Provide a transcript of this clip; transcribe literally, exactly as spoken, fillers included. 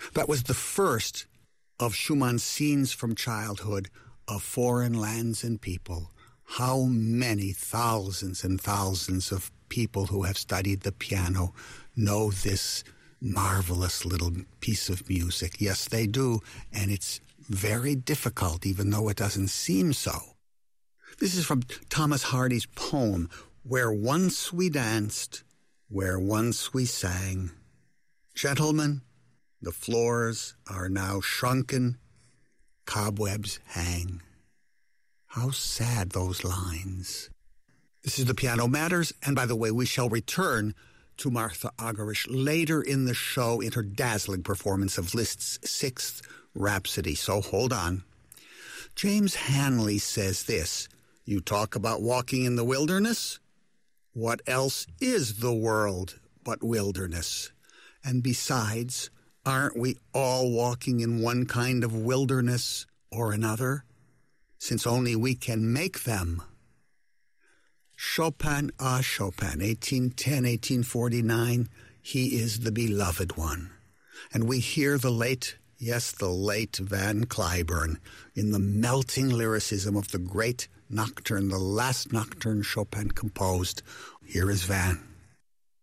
That was the first of Schumann's scenes from childhood of foreign lands and people. How many thousands and thousands of people who have studied the piano know this marvelous little piece of music? Yes, they do, and it's very difficult, even though it doesn't seem so. This is from Thomas Hardy's poem, Where Once We Danced, Where Once We Sang. Gentlemen, the floors are now shrunken, cobwebs hang. How sad those lines. This is The Piano Matters, and by the way, we shall return to Martha Argerich later in the show in her dazzling performance of Liszt's Sixth Rhapsody, so hold on. James Hanley says this, you talk about walking in the wilderness? What else is the world but wilderness? And besides, aren't we all walking in one kind of wilderness or another? Since only we can make them. Chopin, ah Chopin, eighteen ten, eighteen forty-nine, he is the beloved one. And we hear the late, yes, the late Van Cliburn in the melting lyricism of the great nocturne, the last nocturne Chopin composed. Here is Van.